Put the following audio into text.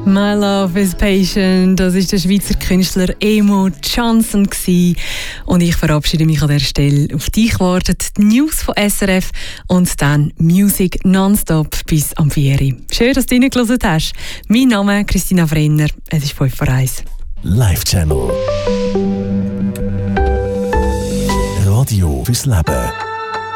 My Love is Patient, das war der Schweizer Künstler Emo Johnson und ich verabschiede mich an dieser Stelle. Auf dich warten die News von SRF und dann Music nonstop bis am 4 Uhr. Schön, dass du reingehört hast. Mein Name ist Christina Brenner, es ist 5:01. Live Channel Radio fürs Leben.